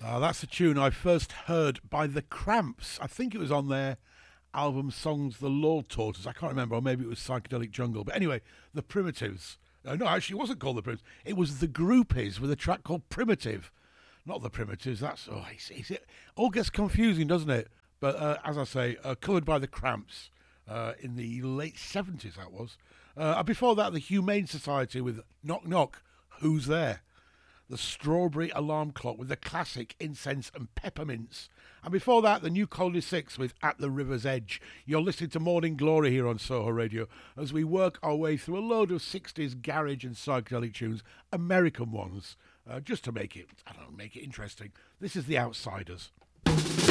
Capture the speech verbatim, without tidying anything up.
Uh, that's a tune I first heard by The Cramps. I think it was on their album Songs the Lord Taught Us. I can't remember, or maybe it was Psychedelic Jungle. But anyway, The Primitives. Uh, no, actually, it wasn't called The Primitives. It was The Groupies with a track called Primitive. Not The Primitives. That's oh, it's, it's, it all gets confusing, doesn't it? But uh, as I say, uh, covered by The Cramps uh, in the late seventies, that was. Uh, before that, The Humane Society with Knock Knock, Who's There? The Strawberry Alarm Clock with the classic Incense and Peppermints. And before that, the New Colony Six with At the River's Edge. You're listening to Morning Glory here on Soho Radio as we work our way through a load of sixties garage and psychedelic tunes, American ones, uh, just to make it, I don't know, make it interesting. This is The Outsiders.